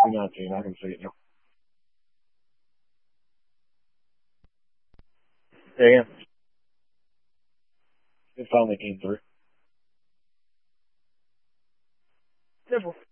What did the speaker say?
219. I can see it now. Yeah, it finally came through. Yes,